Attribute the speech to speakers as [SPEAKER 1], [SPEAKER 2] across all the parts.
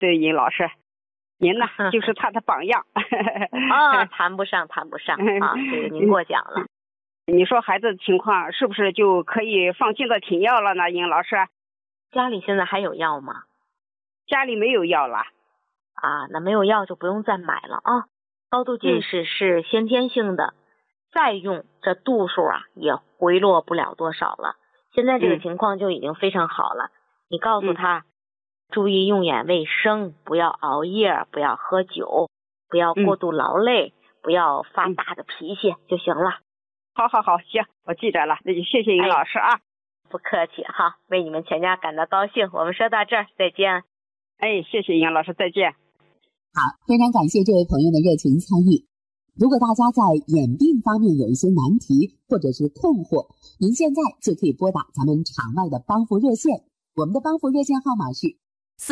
[SPEAKER 1] 对，尹老师，您呢就是他的榜样。
[SPEAKER 2] 谈不上啊，这个您过奖了。
[SPEAKER 1] 你说孩子的情况是不是就可以放心的停药了呢，尹老师？
[SPEAKER 2] 家里现在还有药吗？
[SPEAKER 1] 家里没有药了。
[SPEAKER 2] 那没有药就不用再买了啊。高度近视是先天性的，再用这度数也回落不了多少了。现在这个情况就已经非常好了。你告诉他，注意用眼卫生，不要熬夜，不要喝酒，不要过度劳累，不要发大的脾气就行了。
[SPEAKER 1] 好，行，我记着了，那就谢谢尹老师啊。
[SPEAKER 2] 不客气哈，为你们全家感到高兴。我们说到这儿，再见。
[SPEAKER 1] 谢谢尹老师，再见。
[SPEAKER 3] 好，非常感谢这位朋友的热情参与。如果大家在眼病方面有一些难题或者是困惑，您现在就可以拨打咱们场外的帮扶热线，我们的帮扶热线号码是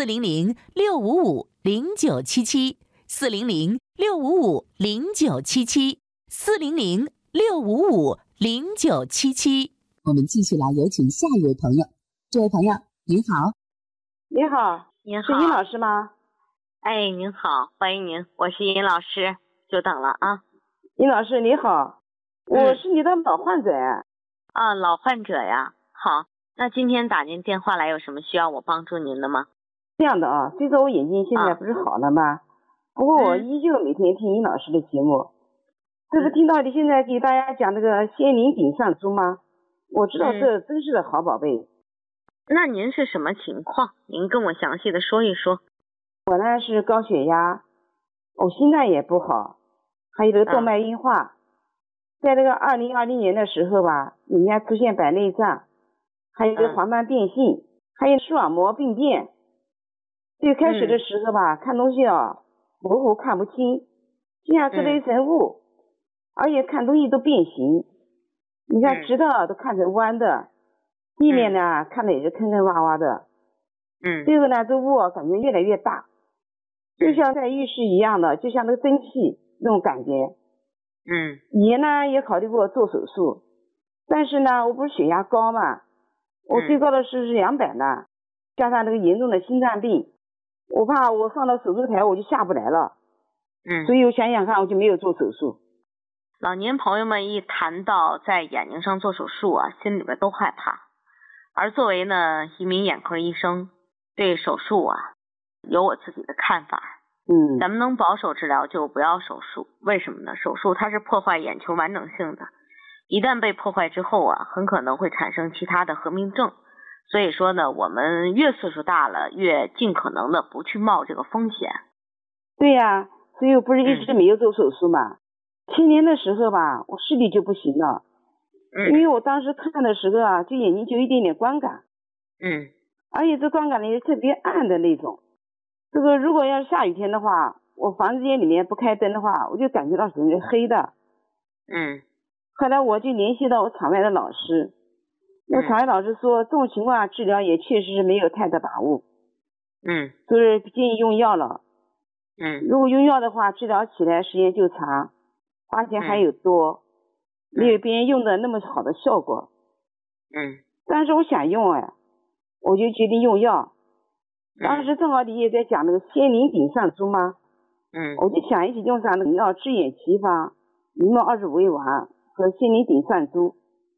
[SPEAKER 4] 400-655-0977，400-655-0977。
[SPEAKER 3] 我们继续来有请下一位朋友。这位朋友您好。
[SPEAKER 5] 您好，是尹老师吗？
[SPEAKER 2] 您好，欢迎您，我是尹老师，久等了啊。
[SPEAKER 5] 尹老师你好，我是你的老患者
[SPEAKER 2] 老患者呀。好，那今天打您电话来有什么需要我帮助您的吗？
[SPEAKER 5] 这样的虽说我眼睛现在不是好了吗？不过我依旧每天听尹老师的节目。这不听到你现在给大家讲这个仙灵顶上珠吗？我知道这真是的好宝贝。
[SPEAKER 2] 那您是什么情况？您跟我详细的说一说。
[SPEAKER 5] 我呢是高血压，我心脏也不好，还有这个动脉硬化。在这个2020年的时候吧，人家出现白内障，还有这个黄斑变性，还有视网膜病变。最开始的时候吧，看东西模糊看不清，就像这类神雾，而且看东西都变形。你看直的都看成弯的，地面呢看的也是坑坑洼洼的。最后呢这雾感觉越来越大，就像在浴室一样的，就像那个蒸汽那种感觉。以前呢也考虑过做手术，但是呢我不是血压高嘛，我最高的是200呢，加上这个严重的心脏病，我怕我上到手术台我就下不来了。所以我想想看，我就没有做手术。
[SPEAKER 2] 老年朋友们一谈到在眼睛上做手术心里边都害怕。而作为呢一名眼科医生，对手术有我自己的看法。咱们能保守治疗就不要手术。为什么呢？手术它是破坏眼球完整性的，一旦被破坏之后很可能会产生其他的合并症。所以说呢，我们越岁数大了，越尽可能的不去冒这个风险。
[SPEAKER 5] 对呀，所以我不是一直没有做手术嘛。前年的时候吧，我视力就不行了。因为我当时看的时候就眼睛就有一点点光感。而且这光感呢也特别暗的那种。这个如果要是下雨天的话，我房间里面不开灯的话，我就感觉到整个黑的。后来我就联系到我场外的老师，那场外老师说这种情况治疗也确实是没有太大把握。就是建议用药了。如果用药的话，治疗起来时间就长，花钱还有多，没有别人用的那么好的效果。但是我想用我就决定用药。当时正好你也在讲那个仙灵顶上珠吗？我就想一起用上那个药治眼奇方明末25味丸和仙灵顶上珠。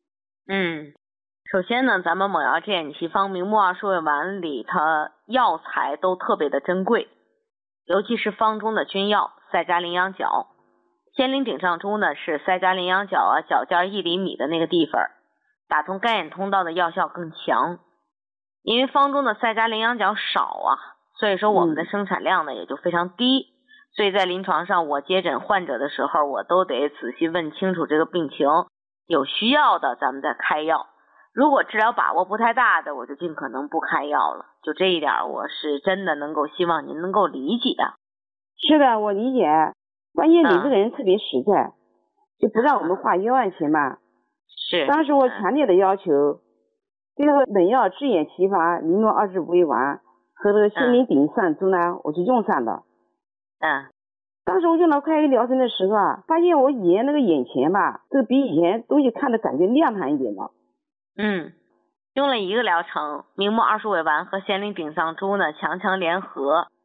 [SPEAKER 2] 首先呢，咱们某药治眼奇方明末20味丸里它药材都特别的珍贵，尤其是方中的君药赛迦羚羊角。仙灵顶上珠呢是赛迦羚羊角角尖1厘米的那个地方，打通干眼通道的药效更强。因为方中的赛迦羚羊角少所以说我们的生产量呢也就非常低。所以在临床上我接诊患者的时候，我都得仔细问清楚这个病情，有需要的咱们再开药，如果治疗把握不太大的，我就尽可能不开药了。就这一点我是真的能够希望您能够理解。
[SPEAKER 5] 是的，我理解。关键你这个人特别实在，就不让我们花1万钱嘛。
[SPEAKER 2] 是。
[SPEAKER 5] 当时我强烈的要求这个本药治眼奇方明末25味丸和这个仙灵顶上珠呢，我就用上了。当时我用了快1个疗程的时候发现我以前那个眼前吧，这个比以前东西看的感觉亮堂一点了。
[SPEAKER 2] 用了1个疗程，明末20味丸和仙灵顶上珠呢强强联合，